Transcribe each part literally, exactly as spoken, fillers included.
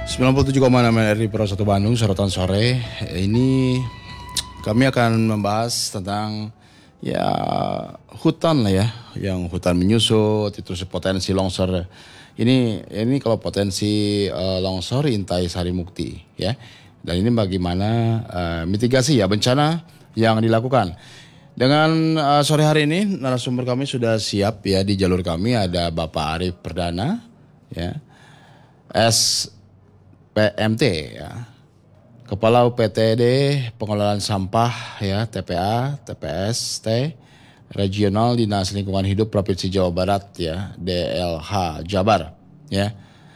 sembilan puluh tujuh koma enam R R I Pro satu Bandung, sorotan sore. Ini kami akan membahas tentang ya hutan lah ya, yang hutan menyusut, itu potensi longsor. Ini ini kalau potensi uh, longsor Intai Sarimukti ya. Dan ini bagaimana uh, mitigasi ya bencana yang dilakukan. Dengan uh, sore hari ini narasumber kami sudah siap ya di jalur kami, ada Bapak Arief Perdana ya. S P M T ya. Kepala U P T D Pengelolaan Sampah ya, T P A, T P S T Regional Dinas Lingkungan Hidup Provinsi Jawa Barat ya, D L H Jabar ya.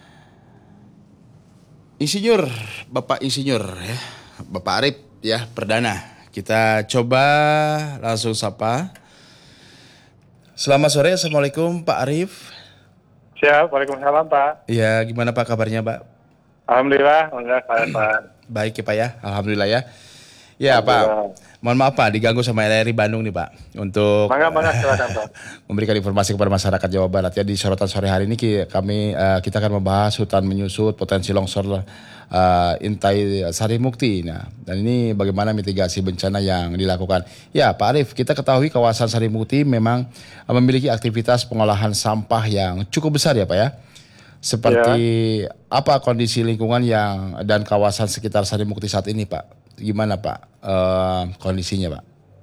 Insinyur, Bapak Insinyur ya, Bapak Arief ya Perdana. Kita coba langsung sapa. Selamat sore, Assalamualaikum Pak Arief. Siap, Waalaikumsalam Pak. Ya, gimana Pak kabarnya Pak? Alhamdulillah, alhamdulillah saya Pak. Baik ya Pak ya, Alhamdulillah ya. Ya Pak, mohon maaf Pak diganggu sama R R I Bandung nih Pak untuk Mangga, mangga, silakan Pak. memberikan informasi kepada masyarakat Jawa Barat ya. Di sorotan sore hari ini kami uh, kita akan membahas hutan menyusut, potensi longsor uh, Intai Sarimukti. Nah, dan ini bagaimana mitigasi bencana yang dilakukan. Ya Pak Arief, kita ketahui kawasan Sarimukti memang uh, memiliki aktivitas pengolahan sampah yang cukup besar ya Pak ya. Seperti ya. Apa kondisi lingkungan yang dan kawasan sekitar Sarimukti saat ini Pak? Gimana Pak uh, kondisinya Pak?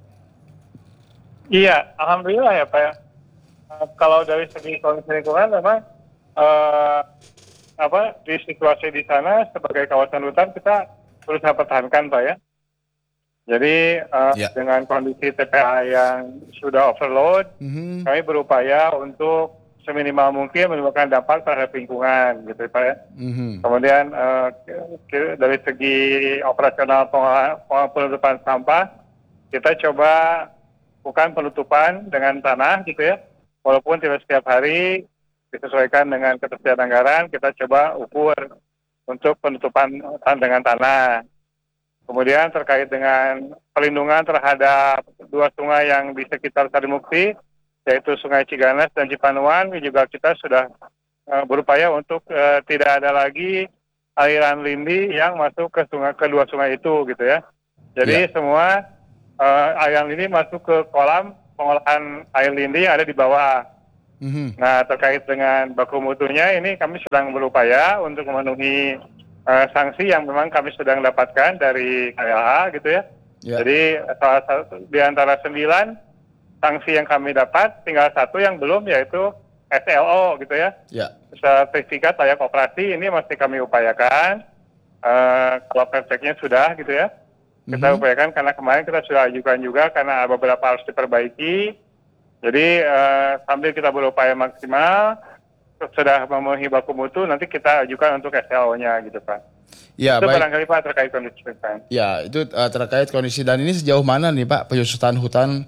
Iya, alhamdulillah ya Pak ya. Uh, kalau dari segi kondisi lingkungan memang uh, apa di situasi di sana sebagai kawasan hutan kita berusaha pertahankan Pak ya. Jadi uh, ya. Dengan kondisi T P A yang sudah overload, mm-hmm. kami berupaya untuk seminimal mungkin menimbulkan dampak terhadap lingkungan, gitu Pak ya. Mm-hmm. Kemudian uh, dari segi operasional penutupan sampah, kita coba bukan penutupan dengan tanah, gitu ya. Walaupun tidak setiap hari disesuaikan dengan ketersediaan anggaran, kita coba ukur untuk penutupan dengan tanah. Kemudian terkait dengan perlindungan terhadap dua sungai yang di sekitar Sarimukti, yaitu Sungai Ciganas dan Cipanuan, juga kita sudah uh, berupaya untuk uh, tidak ada lagi aliran lindi yang masuk ke sungai kedua sungai itu, gitu ya. Jadi yeah. semua uh, aliran lindi masuk ke kolam pengolahan air lindi yang ada di bawah. Mm-hmm. Nah, terkait dengan baku mutunya ini kami sedang berupaya untuk memenuhi uh, sanksi yang memang kami sedang dapatkan dari K L H, gitu ya. Yeah. Jadi salah satu di antara sembilan sanksi yang kami dapat, tinggal satu yang belum, yaitu S L O gitu ya. Ya. Sertifikat layak operasi ini masih kami upayakan. Uh, kalau prakteknya sudah gitu ya. Kita mm-hmm. upayakan karena kemarin kita sudah ajukan juga karena beberapa harus diperbaiki. Jadi uh, sambil kita berupaya maksimal, sudah memenuhi baku mutu, nanti kita ajukan untuk S L O-nya gitu Pak. Ya, itu baik. Barangkali Pak terkait kondisi hutan. Ya, itu uh, terkait kondisi, dan ini sejauh mana nih Pak penyusutan hutan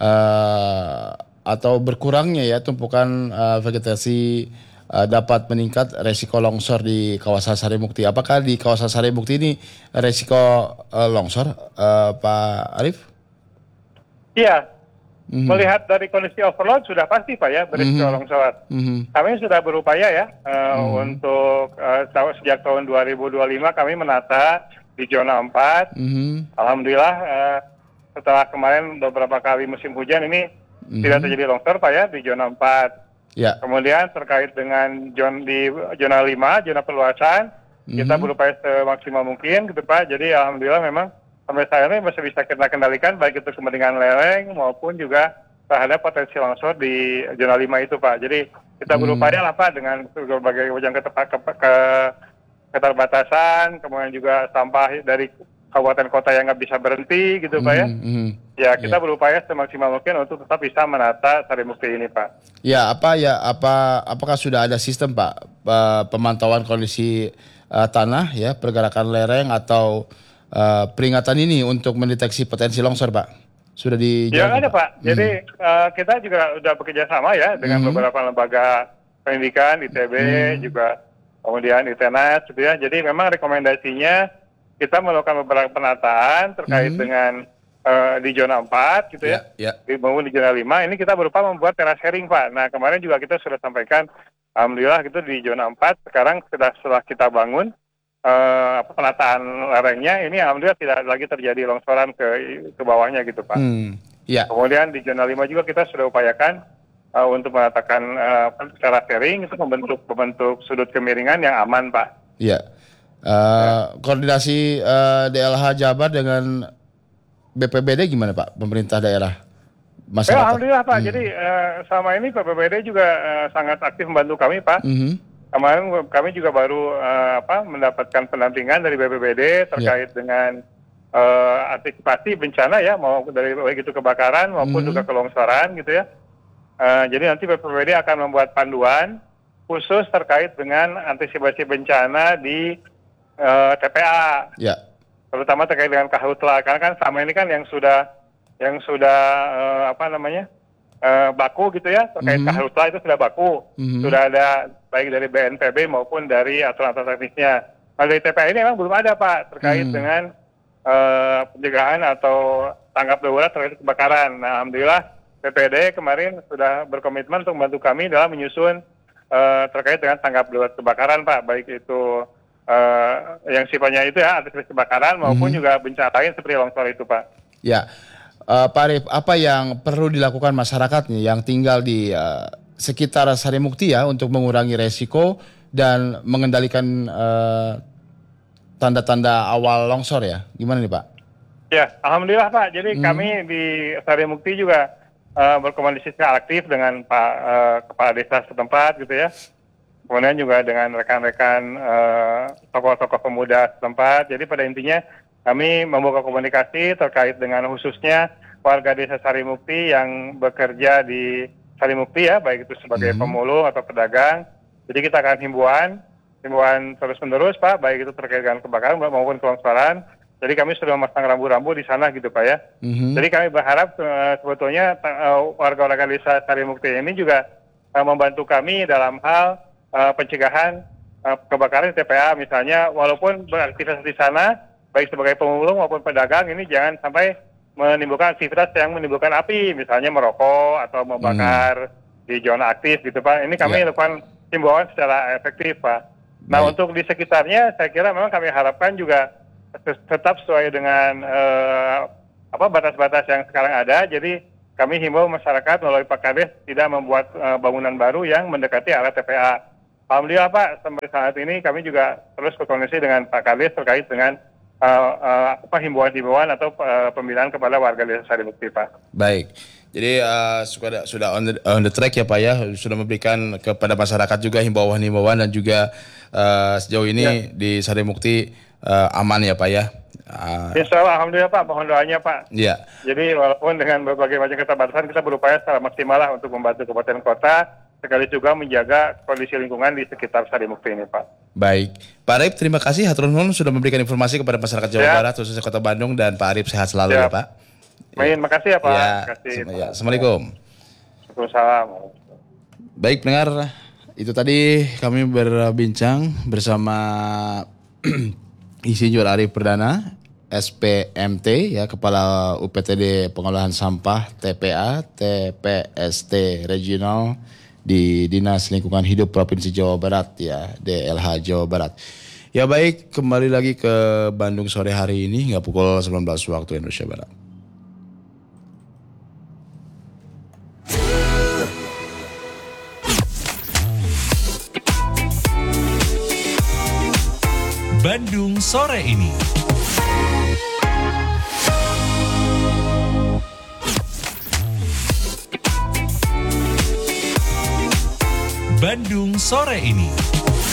Uh, atau berkurangnya ya tumpukan uh, vegetasi uh, dapat meningkat resiko longsor di kawasan Sarimukti. Apakah di kawasan Sarimukti ini resiko uh, longsor, uh, Pak Arief? Iya, mm-hmm. melihat dari kondisi overload sudah pasti Pak ya beresiko mm-hmm. longsor. Mm-hmm. Kami sudah berupaya ya uh, mm-hmm. untuk uh, sejak tahun dua ribu dua puluh lima kami menata di zona empat. Mm-hmm. Alhamdulillah uh, setelah kemarin beberapa kali musim hujan ini mm-hmm. tidak terjadi longsor Pak ya di zona empat. Ya. Kemudian terkait dengan zona di zona lima, zona perluasan, mm-hmm. kita berupaya semaksimal mungkin gitu Pak. Jadi alhamdulillah memang sampai saat ini masih bisa kita kendalikan baik itu kepentingan lereng maupun juga terhadap potensi longsor di zona lima itu Pak. Jadi kita berupaya mm-hmm. lah Pak dengan berbagai macam ke, ke, keterbatasan, kemudian juga sampah dari kabupaten kota yang nggak bisa berhenti gitu Pak ya. Mm-hmm. Ya kita yeah. berupaya semaksimal mungkin untuk tetap bisa menata Sarimukti ini Pak. Ya apa ya apa apakah sudah ada sistem Pak pemantauan kondisi uh, tanah ya, pergerakan lereng atau uh, peringatan ini untuk mendeteksi potensi longsor Pak? Sudah di Ya ada Pak. Mm-hmm. Jadi uh, kita juga sudah bekerja sama ya dengan mm-hmm. beberapa lembaga pendidikan, I T B mm-hmm. juga kemudian I T N A S gitu ya. Jadi memang rekomendasinya kita melakukan beberapa penataan terkait mm-hmm. dengan uh, di zona empat gitu ya, yeah, yeah. maupun di zona lima. Ini kita berupa membuat teras sharing Pak. Nah kemarin juga kita sudah sampaikan, alhamdulillah gitu di zona empat sekarang sudah setelah kita bangun uh, penataan lerengnya, ini alhamdulillah tidak lagi terjadi longsoran ke ke bawahnya gitu Pak. Hmm, ya. Kemudian di zona lima juga kita sudah upayakan uh, untuk menatakan uh, secara sharing itu membentuk membentuk sudut kemiringan yang aman Pak. Iya. Uh, ya. Koordinasi uh, D L H Jabar dengan B P B D gimana Pak? Pemerintah daerah, masyarakat? Ya, alhamdulillah Pak. Hmm. Jadi uh, selama ini B P B D juga uh, sangat aktif membantu kami Pak. Hmm. Kemarin kami juga baru uh, apa mendapatkan pendampingan dari B P B D terkait yeah. dengan uh, antisipasi bencana ya, mau dari baik itu kebakaran maupun mm-hmm. juga kelongsoran gitu ya. Uh, jadi nanti B P B D akan membuat panduan khusus terkait dengan antisipasi bencana di uh, T P A. Yeah. Terutama terkait dengan karhutla, karena kan selama ini kan yang sudah yang sudah uh, apa namanya uh, baku gitu ya terkait mm-hmm. karhutla itu sudah baku, mm-hmm. sudah ada baik dari B N P B maupun dari aturan-aturan teknisnya. Nah dari T P A ini memang belum ada Pak terkait mm. dengan uh, pencegahan atau tanggap darurat terkait kebakaran. Nah alhamdulillah B P D kemarin sudah berkomitmen untuk membantu kami dalam menyusun uh, terkait dengan tanggap darurat kebakaran Pak, baik itu uh, yang sifatnya itu ya antisipasi kebakaran maupun mm-hmm. juga bencana lain seperti longsor itu Pak. Ya, uh, Pak Arief, apa yang perlu dilakukan masyarakat nih yang tinggal di uh, sekitar Sarimukti ya untuk mengurangi resiko dan mengendalikan uh, tanda-tanda awal longsor ya? Gimana nih Pak? Ya, alhamdulillah Pak. Jadi hmm. kami di Sarimukti juga uh, berkomunikasi secara aktif dengan Pak uh, Kepala Desa setempat gitu ya. Kemudian juga dengan rekan-rekan uh, tokoh-tokoh pemuda setempat. Jadi pada intinya kami membuka komunikasi terkait dengan khususnya warga Desa Sarimukti yang bekerja di Sarimukti ya, baik itu sebagai mm-hmm. pemulung atau pedagang. Jadi kita akan himbauan, himbauan terus-menerus Pak, baik itu terkait dengan kebakaran maupun kelongsoran. Jadi kami sudah memasang rambu-rambu di sana gitu Pak ya. Mm-hmm. Jadi kami berharap uh, sebetulnya uh, warga-warga Desa Sarimukti ini juga uh, membantu kami dalam hal uh, pencegahan uh, kebakaran di T P A misalnya, walaupun beraktivitas di sana, baik sebagai pemulung maupun pedagang ini jangan sampai menimbulkan aktivitas yang menimbulkan api, misalnya merokok atau membakar hmm. di zona aktif gitu Pak. Ini kami yeah. lakukan himbauan secara efektif Pak. Nah Baik. Untuk di sekitarnya saya kira memang kami harapkan juga tetap sesuai dengan uh, apa batas-batas yang sekarang ada. Jadi kami himbau masyarakat melalui Pak Kades tidak membuat uh, bangunan baru yang mendekati area T P A. Alhamdulillah Pak, sampai saat ini kami juga terus berkoordinasi dengan Pak Kades terkait dengan Uh, uh, apa himbauan-himbauan atau uh, pembinaan kepada warga Desa Sarimukti Pak. Baik, jadi uh, sudah sudah on the, on the track ya Pak ya, sudah memberikan kepada masyarakat juga himbauan-himbauan dan juga uh, sejauh ini ya. Di Sarimukti uh, aman ya Pak ya. Uh, Insya Allah, alhamdulillah Pak, mohon doanya Pak. Iya. Jadi walaupun dengan berbagai macam keterbatasan kita berupaya secara maksimal lah untuk membantu kabupaten kota, sekali juga menjaga kondisi lingkungan di sekitar Sarimukti ini Pak. Baik, Pak Arief terima kasih hatur nuhun sudah memberikan informasi kepada masyarakat Jawa ya. Barat khususnya Kota Bandung, dan Pak Arief sehat selalu ya, ya Pak. Main, makasih ya Pak. Ya, makasih, ya. Assalamualaikum. Waalaikumsalam. Baik pendengar, itu tadi kami berbincang bersama Insinyur Arief Perdana, S P M T ya, Kepala U P T D Pengolahan Sampah T P A T P S T Regional di Dinas Lingkungan Hidup Provinsi Jawa Barat ya, D L H Jawa Barat. Ya baik, kembali lagi ke Bandung sore hari ini hingga pukul sembilan belas waktu Indonesia Barat. Bandung sore ini. Bandung sore ini.